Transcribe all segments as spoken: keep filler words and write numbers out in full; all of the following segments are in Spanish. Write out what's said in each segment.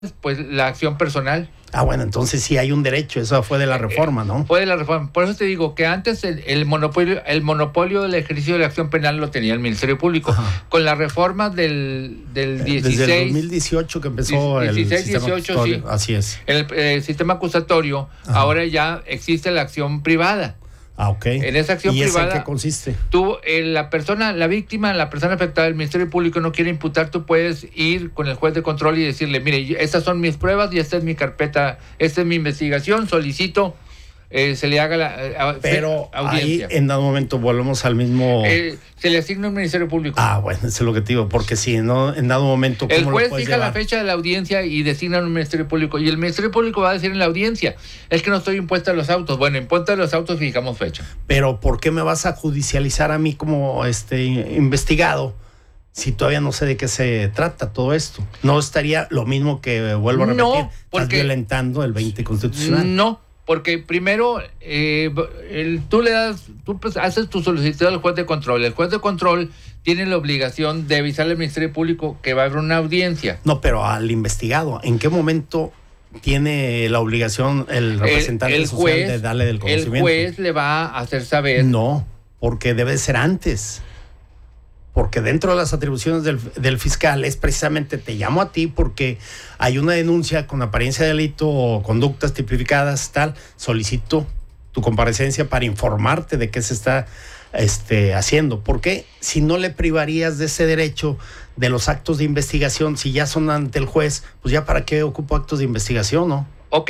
pues la acción personal. Ah, bueno, entonces sí hay un derecho, eso fue de la reforma, ¿no? Fue de la reforma. Por eso te digo que antes el, el monopolio el monopolio del ejercicio de la acción penal lo tenía el Ministerio Público. Ajá. Con la reforma del, del dieciséis... Desde el dos mil dieciocho que empezó dieciséis, el sistema dieciocho, acusatorio. Sí. Así es. El, el sistema acusatorio, ajá, ahora ya existe la acción privada. Ah, ok. En esa acción ¿Y privada, esa en qué consiste? Tú, eh, la persona, la víctima, la persona afectada, el Ministerio Público no quiere imputar, tú puedes ir con el juez de control y decirle, mire, estas son mis pruebas y esta es mi carpeta, esta es mi investigación, solicito, eh, se le haga la eh, Pero audiencia. Ahí en dado momento volvemos al mismo... Eh, se le asigna un Ministerio Público. Ah, bueno, eso es lo que te digo, porque si no, en dado momento... ¿cómo el juez lo puedes fija llevar? La fecha de la audiencia y designa un Ministerio Público, y el Ministerio Público va a decir en la audiencia, es que no estoy impuesta a los autos. Bueno, impuesta a los autos fijamos fecha. Pero ¿por qué me vas a judicializar a mí como este investigado si todavía no sé de qué se trata todo esto? No estaría lo mismo que, vuelvo a repetir, no, porque, estás violentando el veinte constitucional. No, porque primero eh, el, tú le das, tú pues, haces tu solicitud al juez de control. El juez de control tiene la obligación de avisarle al Ministerio Público que va a haber una audiencia. No, pero al investigado, ¿en qué momento tiene la obligación el representante el, el social juez, de darle del conocimiento? El juez le va a hacer saber. No, porque debe ser antes. Porque dentro de las atribuciones del, del fiscal es precisamente, te llamo a ti porque hay una denuncia con apariencia de delito o conductas tipificadas, tal, solicito tu comparecencia para informarte de qué se está este, haciendo. ¿Por qué? Si no le privarías de ese derecho de los actos de investigación, si ya son ante el juez, pues ya para qué ocupo actos de investigación, ¿no? Ok.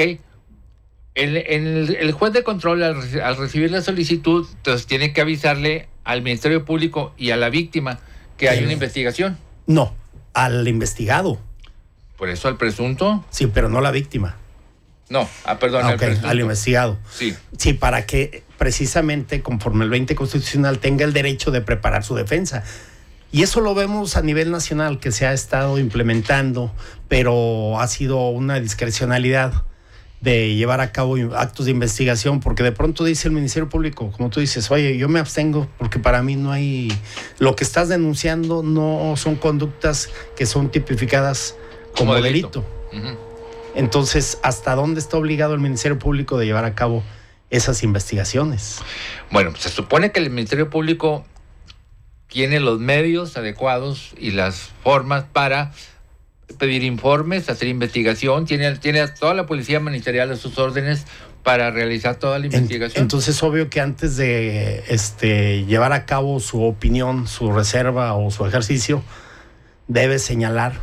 El, el, el juez de control, al, al recibir la solicitud, entonces tiene que avisarle al Ministerio Público y a la víctima que hay eh, una investigación. No, al investigado. ¿Por eso al presunto? Sí, pero no a la víctima. No, ah, perdón, ah, al okay, presunto. Al investigado. Sí. Sí, para que precisamente, conforme el veinte constitucional, tenga el derecho de preparar su defensa. Y eso lo vemos a nivel nacional, que se ha estado implementando, pero ha sido una discrecionalidad de llevar a cabo actos de investigación, porque de pronto dice el Ministerio Público, como tú dices, oye, yo me abstengo porque para mí no hay, lo que estás denunciando no son conductas que son tipificadas como, como delito. delito. Uh-huh. Entonces, ¿hasta dónde está obligado el Ministerio Público de llevar a cabo esas investigaciones? Bueno, se supone que el Ministerio Público tiene los medios adecuados y las formas para pedir informes, hacer investigación, tiene, tiene a toda la policía ministerial a sus órdenes para realizar toda la investigación. Entonces, obvio que antes de este, llevar a cabo su opinión, su reserva o su ejercicio, debe señalar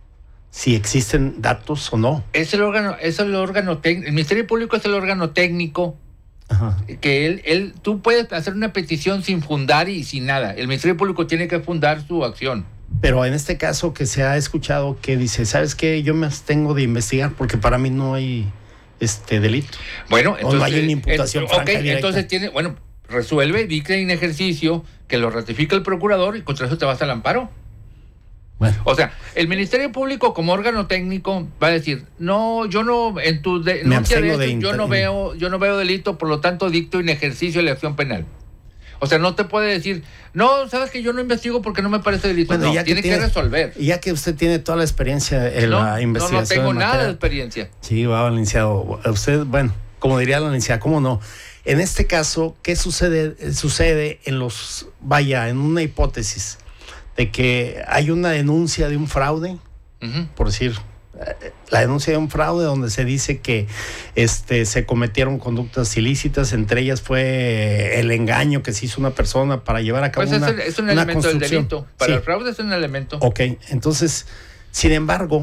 si existen datos o no. Es el órgano, es el órgano técnico, el Ministerio Público es el órgano técnico. Ajá. Que él, él, tú puedes hacer una petición sin fundar y sin nada. El Ministerio Público tiene que fundar su acción. Pero en este caso que se ha escuchado que dice, ¿sabes qué? Yo me abstengo de investigar porque para mí no hay este delito. Bueno, entonces... O no hay una imputación el, franca Ok, directa. Entonces tiene, bueno, resuelve, dicta en ejercicio, que lo ratifica el procurador y contra eso te vas al amparo. Bueno. O sea, el Ministerio Público como órgano técnico va a decir, no, yo no, en tu denuncia de esto, de yo no veo, yo no veo delito, por lo tanto dicto en ejercicio de la acción penal. O sea, no te puede decir, no, sabes que yo no investigo porque no me parece delito. Bueno, no, ya tiene que, tiene que resolver. Y ya que usted tiene toda la experiencia en no, la investigación. No, no tengo nada de experiencia. Sí, va, licenciado. Usted, bueno, como diría la licenciada, ¿cómo no? En este caso, ¿qué sucede, sucede en los, vaya, en una hipótesis de que hay una denuncia de un fraude, uh-huh. por decir, la denuncia de un fraude donde se dice que este, se cometieron conductas ilícitas, entre ellas fue el engaño que se hizo una persona para llevar a cabo pues una, es, es un una elemento del construcción. delito. Para sí. el fraude es un elemento. Ok, entonces, sin embargo,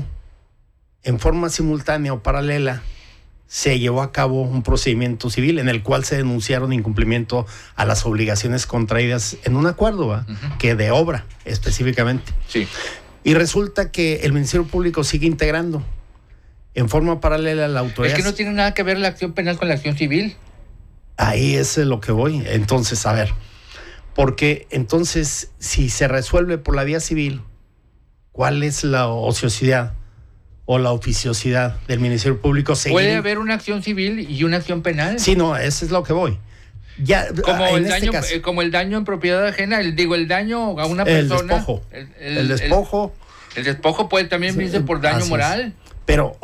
en forma simultánea o paralela, se llevó a cabo un procedimiento civil en el cual se denunciaron incumplimiento a las obligaciones contraídas en un acuerdo, ¿va? Uh-huh. Que de obra específicamente. Sí. Y resulta que el Ministerio Público sigue integrando en forma paralela a la autoridad. Es que no tiene nada que ver la acción penal con la acción civil. Ahí es lo que voy. Entonces, a ver, porque entonces, si se resuelve por la vía civil, ¿cuál es la ociosidad o la oficiosidad del Ministerio Público? Seguir... ¿Puede haber una acción civil y una acción penal? Sí, no, eso es lo que voy. Ya, como, el este daño, caso, eh, como el daño en propiedad ajena, el, digo, el daño a una persona. El despojo. El, el, el despojo. El, el despojo puede también irse por daño moral. pero